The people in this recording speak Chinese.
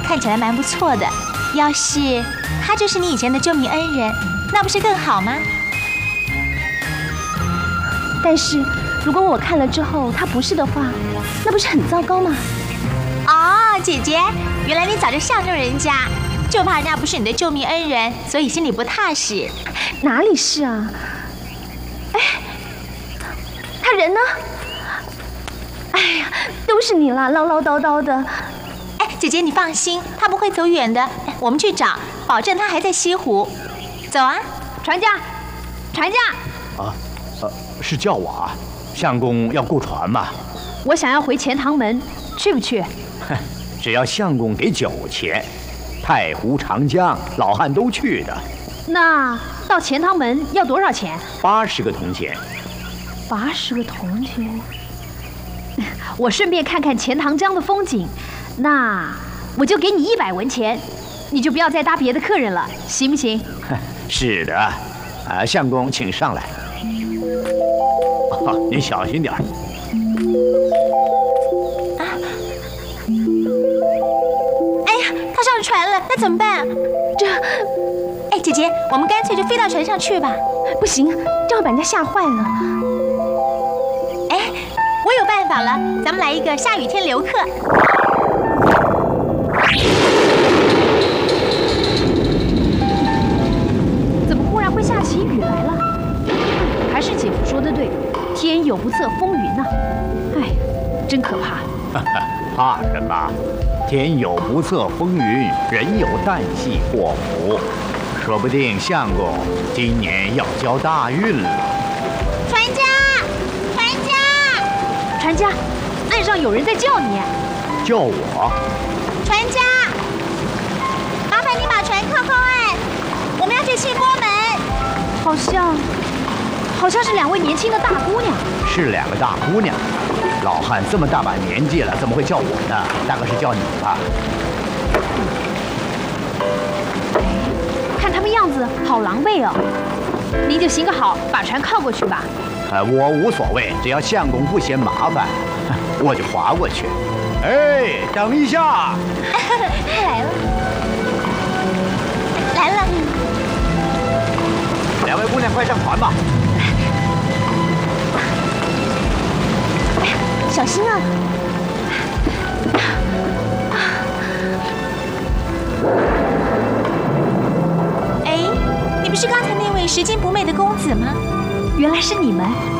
看起来蛮不错的。要是他就是你以前的救命恩人，那不是更好吗？ 但是如果我看了之后他不是的话，那不是很糟糕吗？ 哦，姐姐，原来你早就相中人家，就怕人家不是你的救命恩人，所以心里不踏实。 哪里是啊？哎，他人呢？哎呀，都是你啦，唠唠叨叨的。 哎，姐姐你放心，他不会走远的。我们去找，保证他还在西湖。走啊， 船家，船家。 啊，是叫我啊？相公要雇船吗？ 我想要回钱塘门，去不去？ 只要相公给酒钱，太湖、长江老汉都去的。 那到钱塘门要多少钱 ？80个铜钱。 80个铜钱。我顺便看看钱塘江的风景，那我就给你100文钱，你就不要再搭别的客人了，行不行？ 是的，相公请上来。你小心点。 哎呀，他上船了，那怎么办？哎，姐姐，我们干脆就飞到船上去吧。 不行，这样把人家吓坏了。 哎，我有办法了，咱们来一个下雨天留客。 怎么忽然会下起雨来了？还是姐夫说的对，天有不测风云呐。哎，真可怕。 怕什么？天有不测风云，人有旦夕祸福。说不定相公今年要交大运了。 船家，船家， 船家，岸上有人在叫你。 叫我？ 船家，麻烦你把船靠靠岸，我们要去庆波门。 好像是2位年轻的大姑娘。 是2个大姑娘。老汉这么大把年纪了，怎么会叫我呢？大概是叫你吧。 看他们样子好狼狈哦。您就行个好，把船靠过去吧。 我无所谓，只要相公不嫌麻烦，我就划过去。哎，等一下！ 他来了，来了。 2位姑娘，快上船吧。 小心啊！ 哎，你不是刚才那位拾金不昧的公子吗？ 原来是你们。